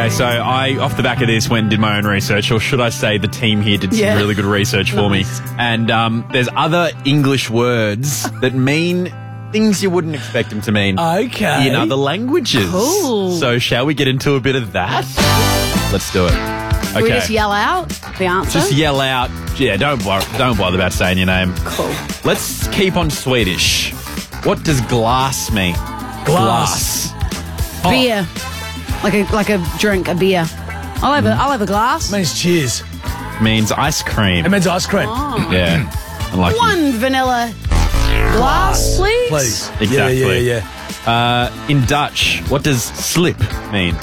Okay, so I, off the back of this, went and did my own research, or should I say the team here did some really good research for me. And there's other English words that mean things you wouldn't expect them to mean in other languages. Cool. So shall we get into a bit of that? Let's do it. Okay. We just yell out the answer? Just yell out. Yeah, don't bother about saying your name. Cool. Let's keep on Swedish. What does glass mean? Glass. Beer. Like a drink, a beer. I'll have a glass. It means cheers. Means ice cream. It means ice cream. Oh. Yeah. Unlucky. One vanilla glass, please. Please. Exactly. Yeah. In Dutch, what does slip mean?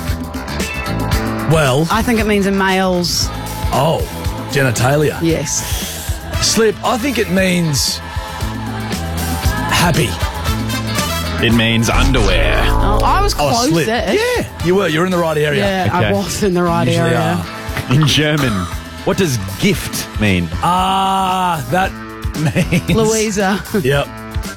Well, I think it means in males. genitalia. Yes. Slip, I think it means happy. It means underwear. Oh, I was close slip. there. Yeah, you were. You're in the right area. Yeah, I Okay. was in the right Usually area. are. In German, what does gift mean? That means... Louisa. Yep.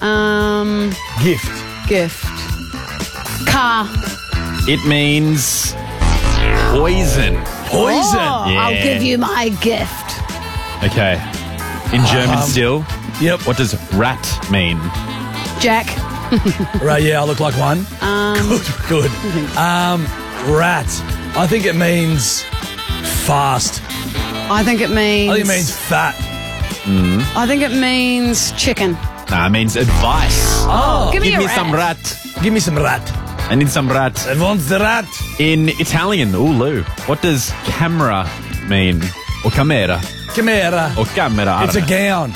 Gift. Gift. Car. It means poison. Poison. Oh, Yeah. I'll give you my gift. Okay. In German still, Yep. what does rat mean? Jack. Right, yeah, I look like one. Good. Rat. I think it means fast. I think it means... I think it means fat. I think it means chicken. Nah, it means advice. Give me Give a me rat. some rat. Give me some rat. I need some rat. I want the rat. In Italian, ooh, Lou, what does camera mean? Or camera? Camera. Or camera? I It's a don't know. gown.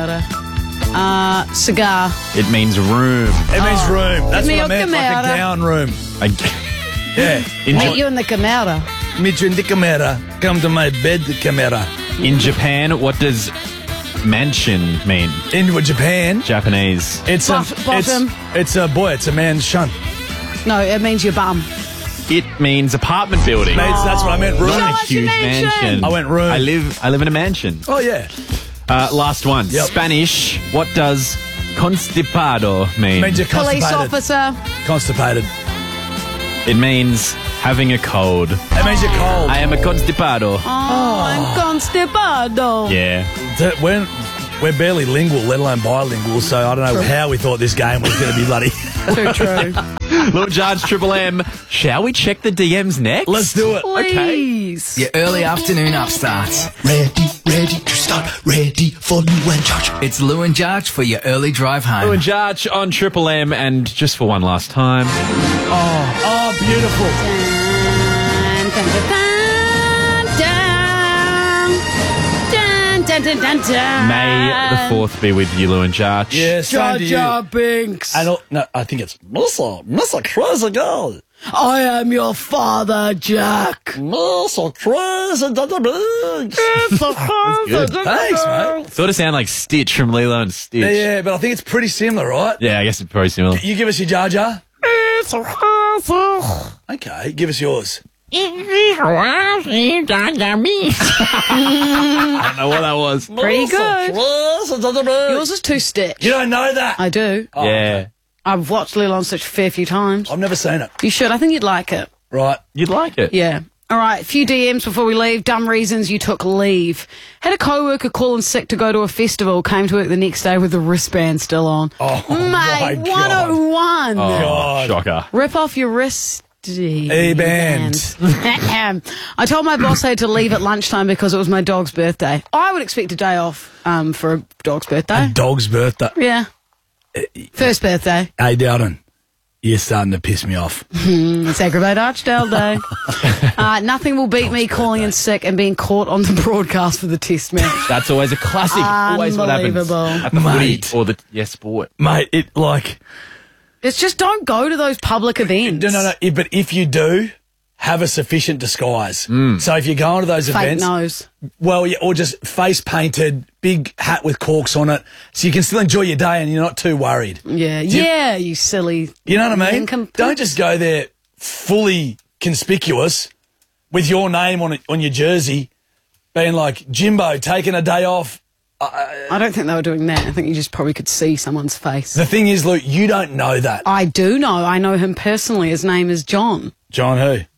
Cigar. It means room. It means room. That's Give me what I your meant, like a camera. gown room. Yeah. Meet you in the camera. Meet you in the camera. Come to my bed, camera. In Japan, what does mansion mean? In Japan, Japanese. it's Bottom. It's a boy. It's a man's shunt. No, it means your bum. It means apartment building. That's what I meant. Room. Show Not a us your huge mansion. mansion. I went room. I live in a mansion. Oh yeah. Last one. Yep. Spanish. What does constipado mean? Means you're Police constipated. officer. Constipated. It means having a cold. It means you're cold. I am a constipado. I'm constipado. Yeah. We're barely lingual, let alone bilingual, so I don't know how we thought this game was going to be bloody. Too true. Little Judge Triple M. Shall we check the DMs next? Let's do it. Please. Your early afternoon upstarts. Ready to start, ready for Lou and George. It's Lou and Jarch for your early drive Lou home. and Judge on Triple M, and just for one last time. Oh, beautiful. May the 4th be with you, Lou and Judge. Yeah, same to you. Jar Binks. No, I think it's Mr. Crazy Girl. I am your father, Jack. Mr. Crazy Girl. Thanks, mate. Sort of sound like Stitch from Lilo and Stitch. Yeah, but I think it's pretty similar, right? Yeah, I guess it's probably similar. You give us your Jar Jar. Okay, give us yours. I don't know what that was. Pretty good. Yours. Yours is too Stitch. You don't know that? I do. Yeah. I've watched Lilo and Stitch a fair few times. I've never seen it. You should. I think you'd like it. Right. You'd like it. Yeah. All right, a few DMs before we leave. Dumb reasons you took leave. Had a co-worker call in sick to go to a festival, came to work the next day with the wristband still on. Oh, my Mate, God. 101. Oh, God. shocker. Rip off your wrist. E-band. I told my boss I had to leave at lunchtime because it was my dog's birthday. I would expect a day off for a dog's birthday. Dog's birthday. Yeah. First birthday. Hey, Dowden, you're starting to piss me off. It's Agrabate Archdale Day. Nothing will beat me calling in sick and being caught on the broadcast for the test match. That's always a classic. Always what happens Unbelievable. at the footy Mate. or the sport. Mate, it like... It's just don't go to those public events. No. But if you do, have a sufficient disguise. So if you're going to those Fake events... nose. Well, yeah, or just face painted, big hat with corks on it, so you can still enjoy your day and you're not too worried. Yeah, you silly. You know what I mean? nincompoop. Don't just go there fully conspicuous with your name on your jersey, being like, Jimbo, taking a day off. I don't think they were doing that. I think you just probably could see someone's face. The thing is, Luke, you don't know that. I do know. I know him personally. His name is John. John who?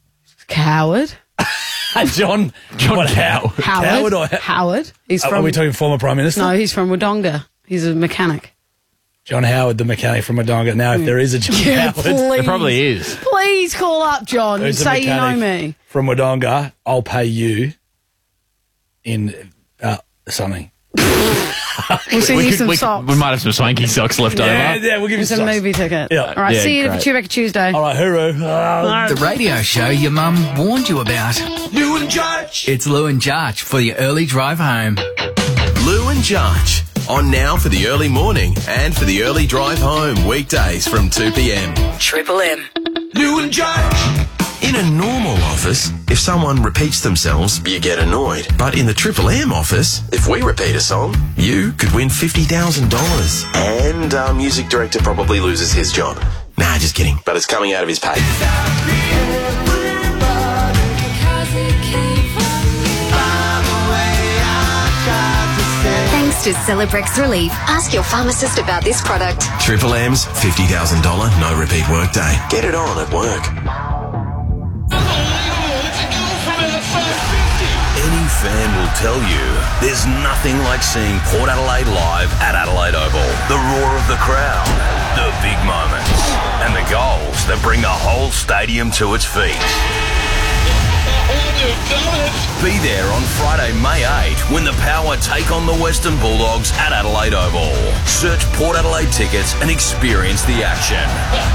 Howard. John what, Cow. Howard or Howard. He's are from. we talking former Prime Minister? No, he's from Wodonga. He's a mechanic. John Howard, the mechanic from Wodonga. Now, if there is a John Howard please. There probably is. Please call up John and who's a say you know mechanic me. from Wodonga, I'll pay you in something. We'll send you some we socks. might have some swanky socks left over. Yeah, we'll give you and some some movie ticket. Yeah. All right, Yeah, see you great. for Chewbacca Tuesday. All right, hooroo. The radio show your mum warned you about. Lou and Judge. It's Lou and Jarch for your early drive home. Lou and Judge. On now for the early morning and for the early drive home. Weekdays from 2 p.m. Triple M. Lou and Judge. In a normal office, if someone repeats themselves, you get annoyed. But in the Triple M office, if we repeat a song, you could win $50,000. And our music director probably loses his job. Nah, just kidding. But it's coming out of his pay. Thanks to Celebrex Relief. Ask your pharmacist about this product. Triple M's $50,000 no repeat workday. Get it on at work. Any fan will tell you there's nothing like seeing Port Adelaide live at Adelaide Oval. The roar of the crowd, the big moments, and the goals that bring the whole stadium to its feet. Be there on Friday, May 8 when the Power take on the Western Bulldogs at Adelaide Oval. Search Port Adelaide tickets and experience the action.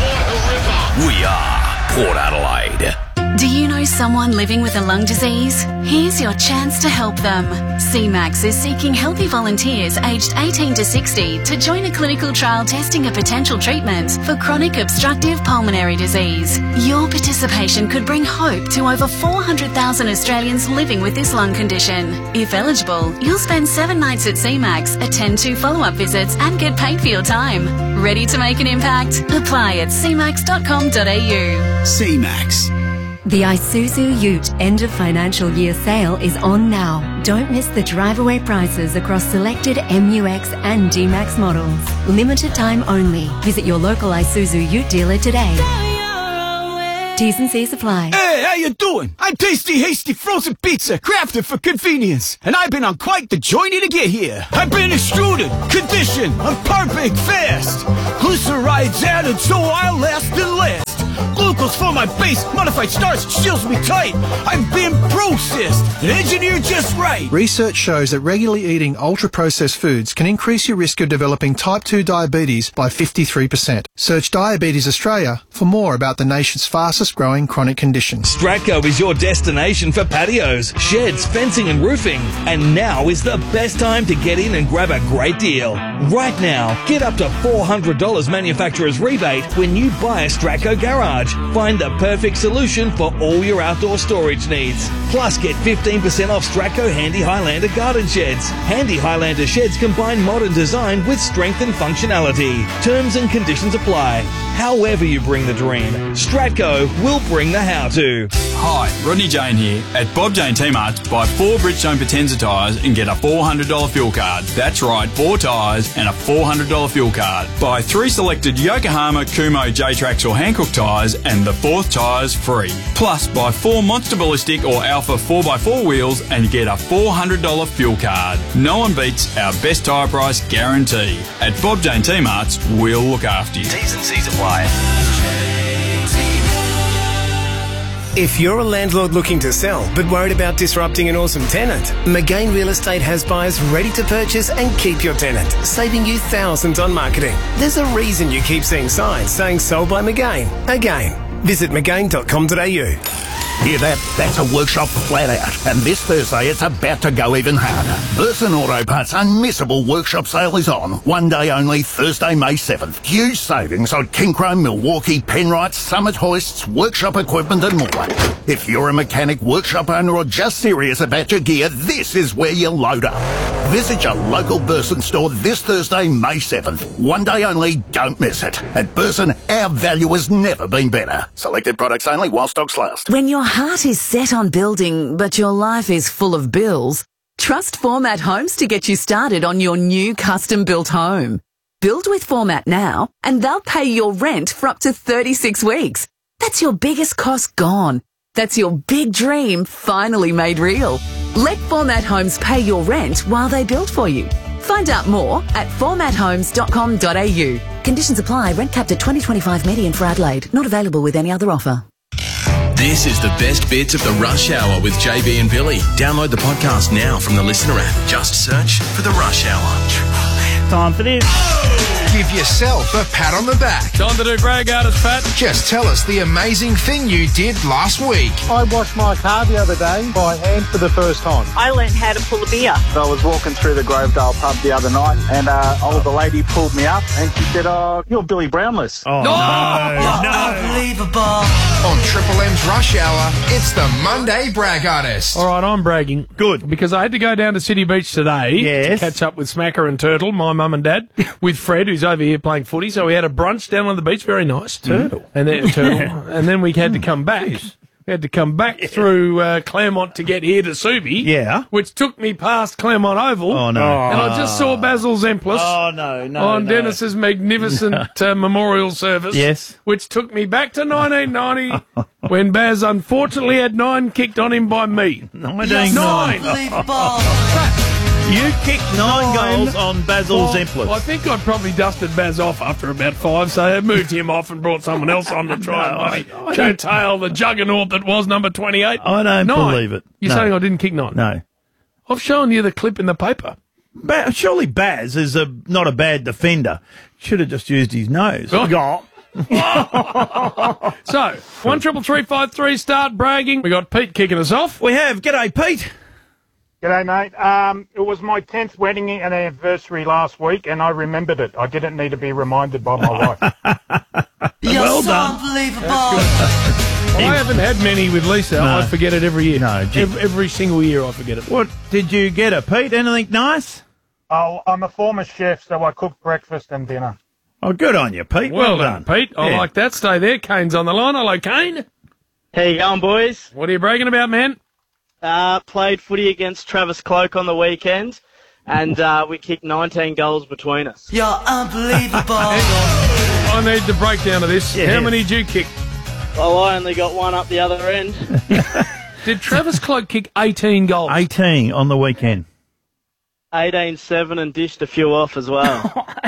We are Port Adelaide. Do you know someone living with a lung disease? Here's your chance to help them. CMAX is seeking healthy volunteers aged 18 to 60 to join a clinical trial testing a potential treatment for chronic obstructive pulmonary disease. Your participation could bring hope to over 400,000 Australians living with this lung condition. If eligible, you'll spend 7 nights at CMAX, attend 2 follow-up visits and get paid for your time. Ready to make an impact? Apply at cmax.com.au. C-Max. The Isuzu Ute end of financial year sale is on now. Don't miss the drive-away prices across selected MUX and D-Max models. Limited time only. Visit your local Isuzu Ute dealer today. T's and C's apply. Hey, how you doing? I'm Tasty Hasty Frozen Pizza, crafted for convenience. And I've been on quite the journey to get here. I've been extruded, conditioned, I'm perfect fast. Glycerides added so I'll last and last. Glucose for my base, modified starch seals me tight. I've been processed and engineered just right. Research shows that regularly eating ultra-processed foods can increase your risk of developing type 2 diabetes by 53%. Search Diabetes Australia for more about the nation's fastest growing chronic condition. Stratco is your destination for patios, sheds, fencing and roofing. And now is the best time to get in and grab a great deal. Right now, get up to $400 manufacturer's rebate when you buy a Stratco garage. Find the perfect solution for all your outdoor storage needs. Plus, get 15% off Stratco Handy Highlander garden sheds. Handy Highlander sheds combine modern design with strength and functionality. Terms and conditions apply. However you bring the dream, Stratco will bring the how-to. Hi, Rodney Jane here. At Bob Jane T-Marts, buy 4 Bridgestone Potenza tyres and get a $400 fuel card. That's right, 4 tyres and a $400 fuel card. Buy 3 selected Yokohama, Kumo, J-Trax or Hankook tyres and the 4th tyre's free. Plus, buy 4 Monster Ballistic or Alpha 4x4 wheels and get a $400 fuel card. No one beats our best tyre price guarantee. At Bob Jane T-Marts, we'll look after you. T's and C's apply. If you're a landlord looking to sell but worried about disrupting an awesome tenant, McGain Real Estate has buyers ready to purchase and keep your tenant, saving you thousands on marketing. There's a reason you keep seeing signs saying sold by McGain. Again, visit McGain.com.au. Hear that? That's a workshop flat out. And this Thursday, it's about to go even harder. Burson Auto Parts' unmissable workshop sale is on. One day only, Thursday, May 7th. Huge savings on Kinchrome, Milwaukee, Penrite, Summit hoists, workshop equipment and more. If you're a mechanic, workshop owner or just serious about your gear, this is where you load up. Visit your local Burson store this Thursday, May 7th. One day only, don't miss it. At Burson, our value has never been better. Selected products only while stocks last. When your heart is set on building, but your life is full of bills, trust Format Homes to get you started on your new custom-built home. Build with Format now, and they'll pay your rent for up to 36 weeks. That's your biggest cost gone. That's your big dream finally made real. Let Format Homes pay your rent while they build for you. Find out more at formathomes.com.au. Conditions apply. Rent capped at $20.25 median for Adelaide. Not available with any other offer. This is the best bits of the Rush Hour with JB and Billy. Download the podcast now from the Listener app. Just search for the Rush Hour. Time for this. Give yourself a pat on the back. Time to do brag artist, Pat. Just tell us the amazing thing you did last week. I washed my car the other day by hand for the first time. I learned how to pull a beer. I was walking through the Grovedale pub the other night and the lady pulled me up and she said, "Oh, you're Billy Brownless." Oh, no. Unbelievable. On Triple M's Rush Hour, it's the Monday Brag Artist. All right, I'm bragging. Good. Because I had to go down to City Beach today to catch up with Smacker and Turtle, my mum and dad, with Fred, who's over here playing footy. So we had a brunch down on the beach, very nice. Turtle. And then we had to come back. We had to come back through Claremont to get here to Subi. Yeah. Which took me past Claremont Oval. Oh, no. And I just saw Basil Zemplis. Oh, no. On Dennis's magnificent memorial service. Yes. Which took me back to 1990 when Baz unfortunately had 9 kicked on him by me. 9. You kicked 9 goals on Basil Zemplis. I think I'd probably dusted Baz off after about 5, so I moved him off and brought someone else on to try and curtail the juggernaut that was number 28. I don't believe it. You're saying I didn't kick 9? No. I've shown you the clip in the paper. Surely Baz is not a bad defender. Should have just used his nose. So, 133353, start bragging. We got Pete kicking us off. We have. G'day, Pete. G'day, mate. It was my 10th wedding and anniversary last week, and I remembered it. I didn't need to be reminded by my wife. Well done. Unbelievable. I haven't had many with Lisa. No. I forget it every year. No, every single year I forget it. What did you get her, Pete? Anything nice? Oh, I'm a former chef, so I cook breakfast and dinner. Oh, good on you, Pete. Well done, Pete. I like that. Stay there. Kane's on the line. Hello, Kane. How you going, boys? What are you bragging about, man? Played footy against Travis Cloak on the weekend, and we kicked 19 goals between us. You're unbelievable. I need the breakdown of this. Yeah. How many did you kick? Well, I only got one up the other end. Did Travis Cloak kick 18 goals? 18 on the weekend. 18-7 and dished a few off as well.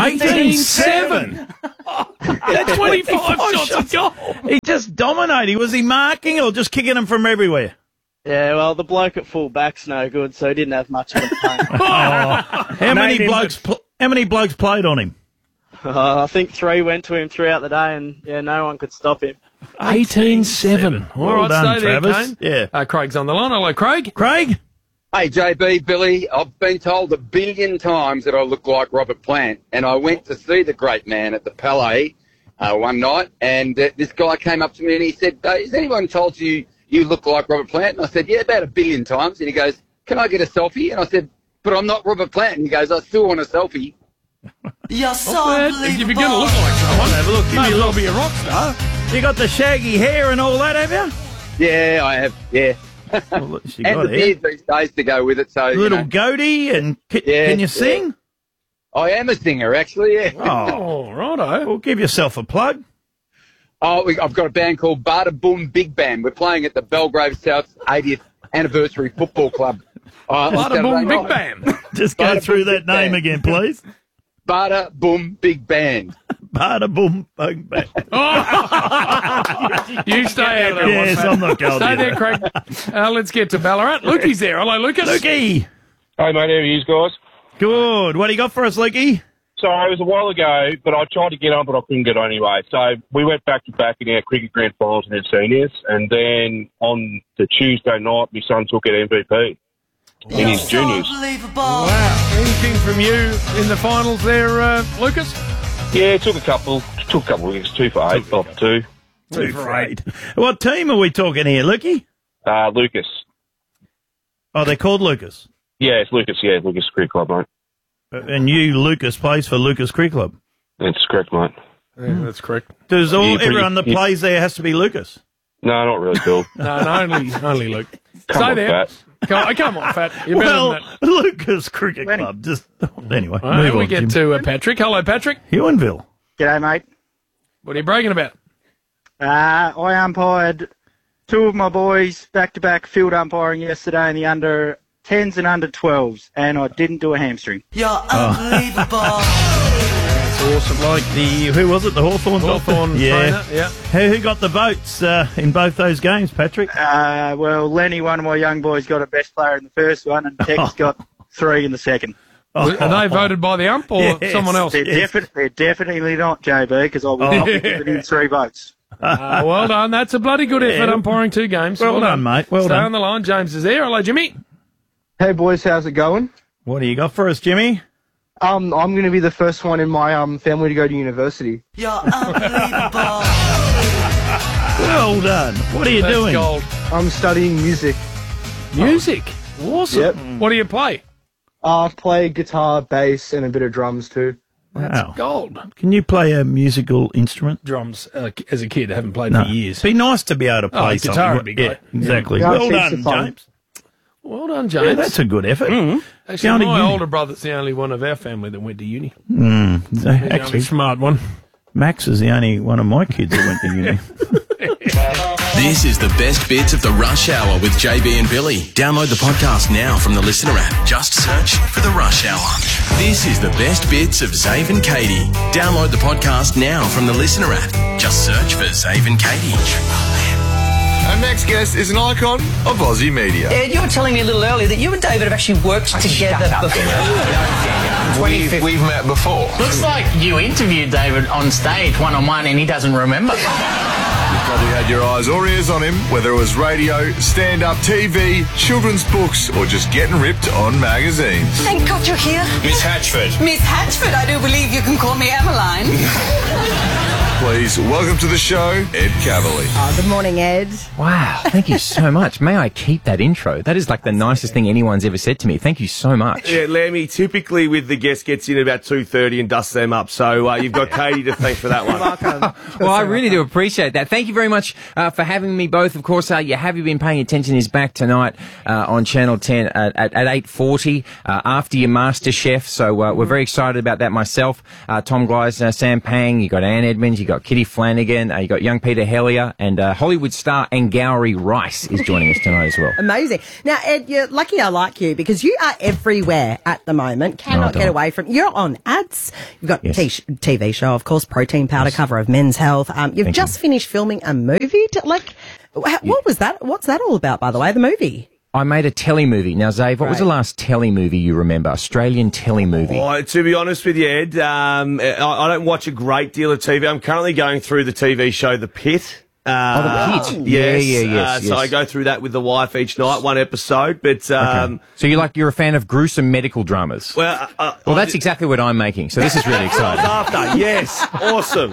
18-7? That's 25 shots a goal. He just dominated. Was he marking or just kicking them from everywhere? Yeah, well, the bloke at full back's no good, so he didn't have much of a pain. How many blokes played on him? I think 3 went to him throughout the day, and no one could stop him. 18-7. All right, done, stay there, Travis. Kane. Yeah. Craig's on the line. Hello, Craig. Craig? Hey, JB, Billy, I've been told 1 billion times that I look like Robert Plant, and I went to see the great man at the Palais one night, and this guy came up to me and he said, has anyone told you look like Robert Plant? And I said, yeah, about 1 billion times. And he goes, can I get a selfie? And I said, but I'm not Robert Plant. And he goes, I still want a selfie. You're so unbelievable. If you're going to look like someone, have a look. Give me a look. Be a rock star. You got the shaggy hair and all that, have you? Yeah, I have, yeah. Well, she and got the beard these days to go with it. So little goatie, and can you sing? I am a singer, actually, yeah. Oh, righto. Well, give yourself a plug. Oh, I've got a band called Bada Boom Big Band. We're playing at the Belgrave South 80th Anniversary Football Club. Bada Boom Big Band. Just go through that name again, please. Bada Boom Big Band. Bada Boom Big Band. You stay out of there. Yes, I'm not going Stay to. there, Craig. Let's get to Ballarat. Lukey's there. Hello, Lucas. Lukey. Hey, mate, how are you guys? Good. What do you got for us, Lukey? So it was a while ago, but I tried to get on, but I couldn't get on anyway. So we went back to back in our cricket grand finals and our seniors, and then on the Tuesday night, my son took it MVP in his juniors. Wow. Anything from you in the finals there, Lucas? Yeah, took a couple wickets, 2 for 8, off 2. 2 for 8. What team are we talking here, Lukey? Lucas. Oh, they're called Lucas? Yeah, it's Lucas, Lucas Cricket Club, mate. And you, Lucas, plays for Lucas Cricket Club? That's correct, mate. Yeah, that's correct. Does everyone that plays there has to be Lucas? No, not really, Bill. No, only Luke. Come on, there. Fat. Come on, Fat. You're better than that. Lucas Cricket Club. Just anyway, Right, move we on, get Jim. to Patrick. Hello, Patrick. Ewanville. G'day, mate. What are you bragging about? I umpired two of my boys back-to-back field umpiring yesterday in the under 10s and under 12s, and I didn't do a hamstring. You're unbelievable. That's awesome. Like who was it? The Hawthorn trainer. Yeah. Who got the votes in both those games, Patrick? Well, Lenny, one of my young boys, got a best player in the first one, and Tex got 3 in the second. Are they voted by the ump or someone else? They're definitely not, JB, because I will not be giving him 3 votes. Well done. That's a bloody good effort, umpiring 2 games. Well done, mate. Well Stay done. on the line. James is there. Hello, Jimmy. Hey, boys. How's it going? What do you got for us, Jimmy? I'm going to be the first one in my family to go to university. You're unbelievable. Well done. What are you doing? Gold. I'm studying music. Music? Awesome. Yep. What do you play? I play guitar, bass, and a bit of drums too. Wow. Gold. Can you play a musical instrument? Drums. As a kid, I haven't played No. for years. It'd be nice to be able to play guitar something. would be great. Yeah, exactly. Yeah, Well it's done, fun. James. Well done, James. Yeah, that's a good effort. Actually, Going to my uni. older brother's the only one of our family that went to uni. So He's the only actually, smart one. Max is the only one of my kids that went to uni. This is the best bits of the Rush Hour with JB and Billy. Download the podcast now from the Listener app. Just search for the Rush Hour. This is the best bits of Zave and Katie. Download the podcast now from the Listener app. Just search for Zave and Katie. Our next guest is an icon of Aussie media. Ed, you were telling me a little earlier that you and David have actually worked together before. We've met before. Looks like you interviewed David on stage one-on-one and he doesn't remember. You probably had your eyes or ears on him, whether it was radio, stand-up TV, children's books, or just getting ripped on magazines. Thank God you're here. Miss Hatchford. Miss Hatchford, I do believe you can call me Emmeline. Please welcome to the show, Ed Cavalier. Oh, good morning, Ed. Wow, thank you so much. May I keep that intro? That is like the nicest thing anyone's ever said to me. Thank you so much. Yeah, Lammy, typically with the guest gets in about 2:30 and dusts them up, so you've got Katie to thank for that one. Well, I really do appreciate that. Thank you very much for having me both. Of course, Have You Been Paying Attention is back tonight on Channel 10 at 8:40 after your MasterChef, so we're very excited about that myself. Tom Gleisner, Sam Pang, you got Ann Edmonds, you got Kitty Flanagan, you got young Peter Hellier, and Hollywood star Angourie Rice is joining us tonight as well. Amazing. Now, Ed, you're lucky I like you because you are everywhere at the moment. Cannot get away from. You're on ads. You've got TV show, of course, Protein Powder, cover of Men's Health. You've just finished filming a movie. What was that? What's that all about, by the way? The movie. I made a telly movie. Now, Zave, what was the last telly movie you remember? Australian telly movie. Oh, to be honest with you, Ed, I don't watch a great deal of TV. I'm currently going through the TV show The Pit. The Pit. Yes. Yes. So I go through that with the wife each night, one episode. But So you're a fan of gruesome medical dramas? Well, that's exactly what I'm making. So this is really exciting. After, yes, awesome.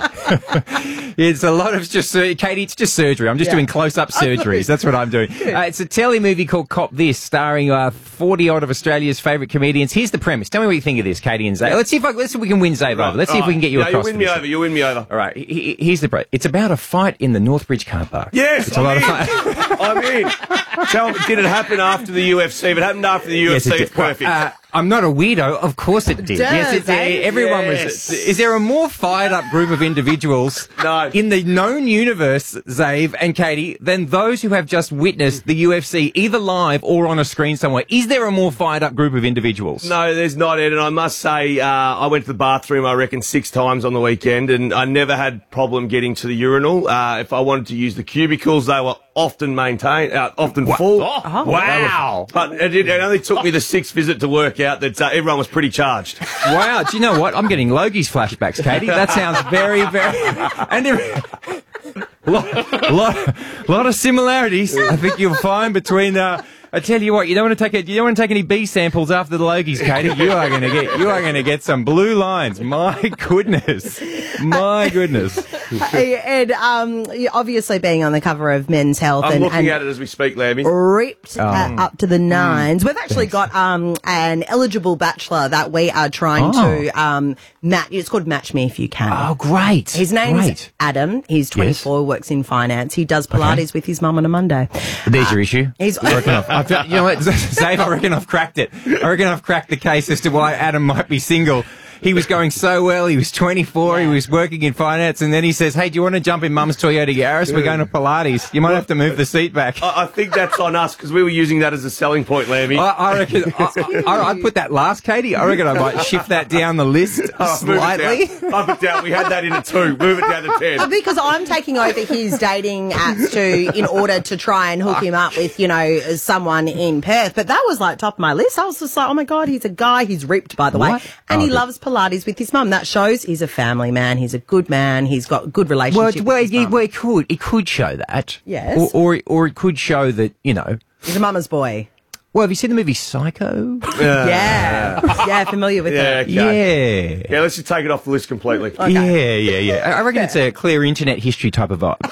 It's a lot of Katie. It's just surgery. I'm just doing close-up surgeries. That's what I'm doing. It's a telly movie called Cop This, starring 40 odd of Australia's favourite comedians. Here's the premise. Tell me what you think of this, Katie and Zave. Let's see if we can win Zave over. Let's see if we can get you across. You win me over. All right. Here's the premise. It's about a fight in the Northbridge car park. Yes, it's a lot of fun. I'm in. Tell me, did it happen after the UFC? If it happened after the UFC, it's perfect. I'm not a weirdo. Of course it did. Everyone was. Is there a more fired up group of individuals in the known universe, Zave and Katie, than those who have just witnessed the UFC either live or on a screen somewhere? Is there a more fired up group of individuals? No, there's not, Ed. And I must say, I went to the bathroom, I reckon, 6 times on the weekend, and I never had problem getting to the urinal. If I wanted to use the cubicles, they were often full. Oh, wow. But it only took me the 6th visit to work out that everyone was pretty charged. Wow. Do you know what? I'm getting Logie's flashbacks, Katie. That sounds very, very... And lot of similarities I think you'll find between... I tell you what, you don't want to take any B samples after the Logies, Katie. You are going to get some blue lines. My goodness. Hey, Ed, obviously being on the cover of Men's Health I'm looking at it as we speak, Lammy. Ripped up to the nines. We've actually got an eligible bachelor that we are trying to match. It's called Match Me If You Can. Oh, great. His name's Adam. He's 24, works in finance. He does Pilates with his mum on a Monday. There's your issue. He's working off. You know what, Zave, I reckon I've cracked it. I reckon I've cracked the case as to why Adam might be single. He was going so well. He was 24. He was working in finance. And then he says, hey, do you want to jump in Mum's Toyota Yaris? We're going to Pilates. You might have to move the seat back. I think that's on us because we were using that as a selling point, Lammy. I reckon I'd put that last, Katie. I reckon I might shift that down the list slightly. Up it down. We had that in a 2. Move it down to 10. Because I'm taking over his dating apps in order to try and hook him up with, someone in Perth. But that was like top of my list. I was just like, oh my God, he's a guy. He's ripped, by the way. And he loves Pilates with his mum. That shows he's a family man. He's a good man. He's got a good relationship with his mum. It could show that. Yes. Or it could show that, he's a mama's boy. Well, have you seen the movie Psycho? Yeah, familiar with that. Okay. Yeah, let's just take it off the list completely. Okay. Yeah. I reckon it's a clear internet history type of vibe.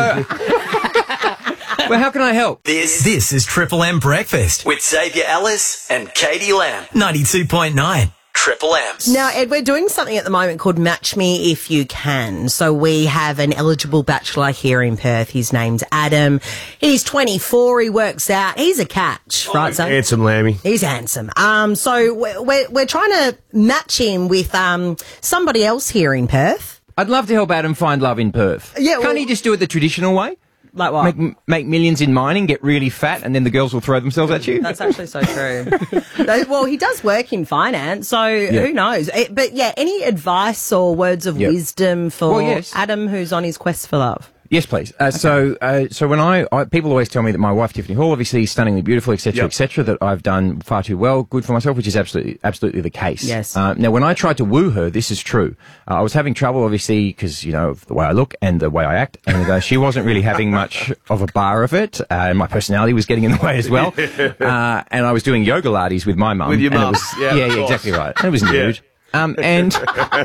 Well, how can I help? This is Triple M Breakfast with Xavier Ellis and Katie Lamb. 92.9 Triple M. Now, Ed, we're doing something at the moment called Match Me If You Can. So we have an eligible bachelor here in Perth. His name's Adam. He's 24. He works out. He's a catch, right, son? Handsome, Lammy. He's handsome. So we're trying to match him with somebody else here in Perth. I'd love to help Adam find love in Perth. Yeah, Can't he just do it the traditional way? Like what? Make millions in mining, get really fat, and then the girls will throw themselves at you? That's actually so true. Well, he does work in finance, so who knows? But yeah, any advice or words of wisdom for Adam who's on his quest for love? Yes, please. So when people always tell me that my wife, Tiffany Hall, obviously is stunningly beautiful, etc., etc., that I've done far too well, good for myself, which is absolutely the case. Yes. Now, when I tried to woo her, this is true. I was having trouble, obviously, because, of the way I look and the way I act, and she wasn't really having much of a bar of it, and my personality was getting in the way as well. And I was doing yoga lattes with my mum. With your mum. Yeah, exactly right. And it was nude. And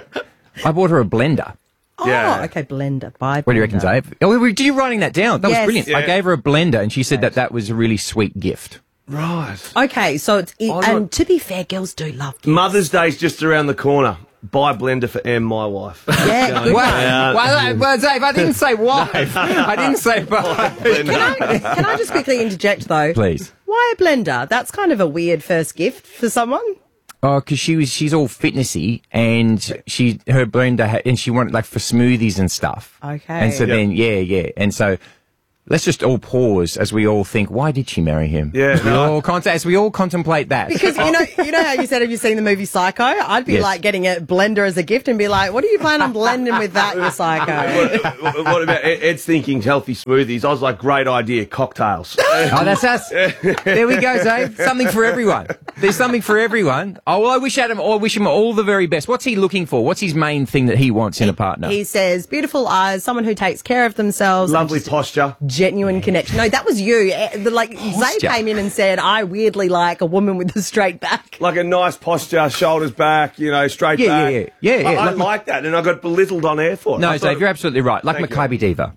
I bought her a blender. Oh, okay, blender. Buy blender. What do you reckon, Dave? Oh, were you writing that down? That was brilliant. Yeah. I gave her a blender, and she said that was a really sweet gift. Right. Okay, so and to be fair, girls do love gifts. Mother's Day's just around the corner. Buy a blender for Em, my wife. Yeah. Well, Dave, I didn't say wife. I didn't say wife. Can I just quickly interject, though? Please. Why a blender? That's kind of a weird first gift for someone. Oh, because she's all fitnessy, and her blender and she wanted for smoothies and stuff. Okay. And so then and so let's just all pause as we all think, why did she marry him? Yeah. As we all contemplate that. Because you know how you said, have you seen the movie Psycho? I'd be like getting a blender as a gift and be like, what do you plan on blending with that, you psycho? What about Ed's thinking healthy smoothies? I was like, great idea, cocktails. Oh, that's us. There we go, Dave. Something for everyone. There's something for everyone. Oh, well, I wish him all the very best. What's he looking for? What's his main thing that he wants in a partner? He says, beautiful eyes, someone who takes care of themselves. Lovely posture. Genuine connection. No, that was you. Zay came in and said, I weirdly like a woman with a straight back. Like a nice posture, shoulders back, straight back. Yeah. I like that, and I got belittled on air for it. No, Dave, you're absolutely right. Like Maccabi Diva.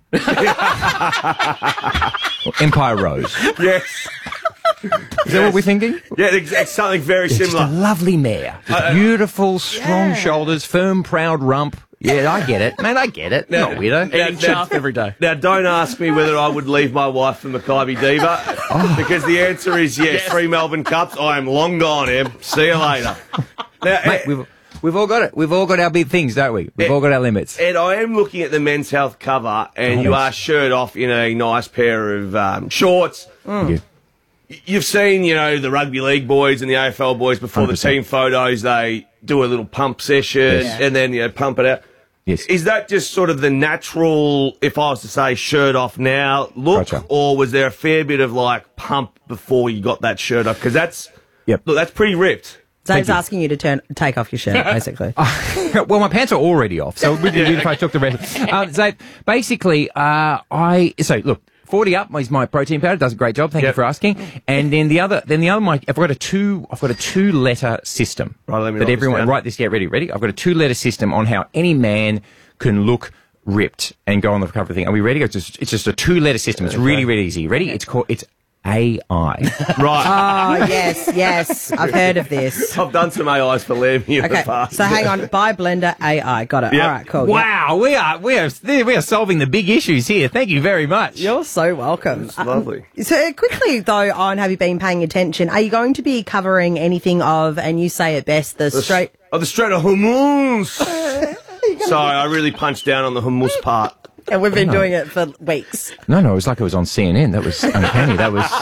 Empire Rose. Yes. Is that what we're thinking? Yeah, it's something very similar. Just a lovely mare. Beautiful, strong shoulders, firm, proud rump. Yeah, I get it. Man, I get it. Not weirdo. Eating chaff every day. Now, don't ask me whether I would leave my wife for Maccabi Diva, because the answer is yes. 3 Melbourne Cups. I am long gone, Em. See you later. Now, mate, we've all got it. We've all got our big things, don't we? We've all got our limits. And I am looking at the Men's Health cover, and you are shirt off in a nice pair of shorts. Yeah. You've seen, the rugby league boys and the AFL boys before 100%. The team photos, they do a little pump session and then, pump it out. Yes. Is that just sort of the natural, if I was to say shirt off now look, or was there a fair bit of pump before you got that shirt off? Because that's pretty ripped. Dave's asking you to take off your shirt, basically. Well, my pants are already off, so it would be good if I took the rest. Zay, basically, look. 40 Up is my protein powder. Does a great job. Thank you for asking. And then the other, I've got a 2-letter system. Right, let me that everyone write this. Get ready. I've got a 2-letter system on how any man can look ripped and go on the cover thing. Are we ready? It's just a 2-letter system. It's really, really easy. Ready? It's AI. Right. Oh, yes. I've heard of this. I've done some AIs for Lammy in the past. So hang on. Buy blender AI. Got it. Yep. All right, cool. Wow, we are solving the big issues here. Thank you very much. You're so welcome. It's lovely. So quickly, though, on have you been paying attention, are you going to be covering anything of, and you say it best, the straight... Oh, the Strait of Hormuz. Sorry, I really punched down on the hummus part. And we've been doing it for weeks. No, it was like it was on CNN. That was uncanny. That was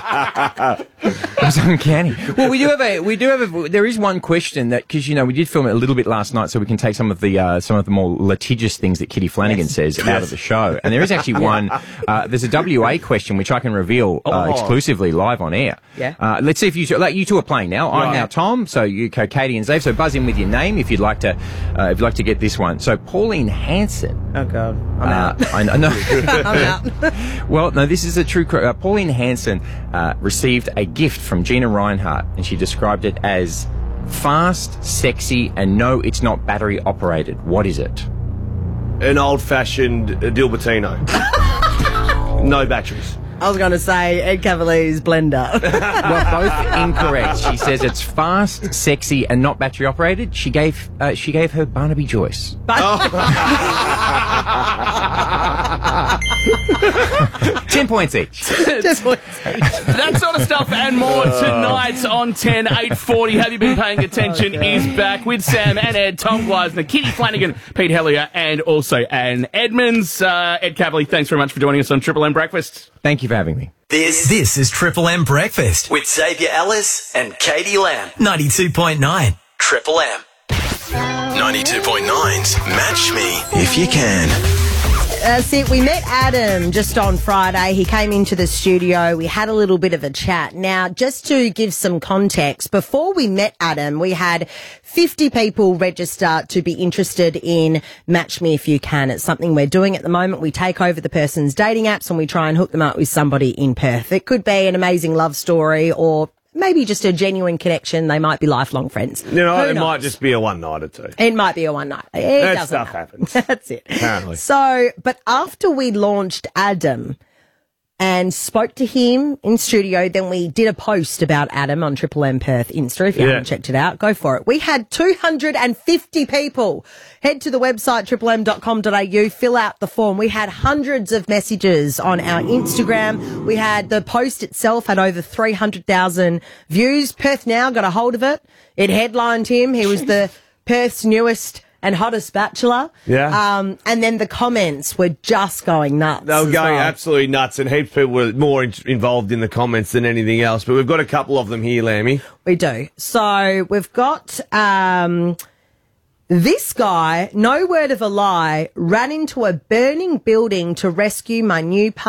uncanny. Well, there is one question that, because, we did film it a little bit last night, so we can take some of the more litigious things that Kitty Flanagan says out of the show. And there is actually one, there's a WA question which I can reveal exclusively live on air. Yeah. Let's see if you two are playing now. I'm now Tom, so you go Katie and Zave. So buzz in with your name if you'd like to get this one. So Pauline Hanson. Oh God, I'm out. I know. I'm out. Well, no, this is a true. Pauline Hanson received a gift from Gina Reinhardt, and she described it as fast, sexy, and no, it's not battery operated. What is it? An old-fashioned Dilbertino. No batteries. I was going to say Ed Cavalier's blender. Well, both incorrect. She says it's fast, sexy, and not battery operated. She gave her Barnaby Joyce. 10 points each. 10 points each. That sort of stuff and more tonight on 10, 8:40. Have you been paying attention? Is back with Sam and Ed, Tom Gleisner, Kitty Flanagan, Pete Hellier, and also Anne Edmonds. Ed Cavalier, thanks very much for joining us on Triple M Breakfast. Thank you for having me. This is Triple M Breakfast with Xavier Ellis and Katie Lamb. 92.9 Triple M. 92.9's Match Me If You Can. That's it. We met Adam just on Friday. He came into the studio. We had a little bit of a chat. Now, just to give some context, before we met Adam, we had 50 people register to be interested in Match Me If You Can. It's something we're doing at the moment. We take over the person's dating apps and we try and hook them up with somebody in Perth. It could be an amazing love story or maybe just a genuine connection. They might be lifelong friends. It might just be a one-night or two. It might be a one-night. That stuff happens. That's it. Apparently. So, but after we launched Adam and spoke to him in studio, then we did a post about Adam on Triple M Perth Insta. If you haven't checked it out, go for it. We had 250 people head to the website triplem.com.au, fill out the form. We had hundreds of messages on our Instagram. We had the post itself had over 300,000 views. Perth Now got a hold of it. It headlined him. He was the Perth's newest and hottest bachelor. Yeah. And then the comments were just going nuts. They were going absolutely nuts, and heaps of people were more involved in the comments than anything else. But we've got a couple of them here, Lammy. We do. So we've got this guy, no word of a lie, ran into a burning building to rescue my new partner.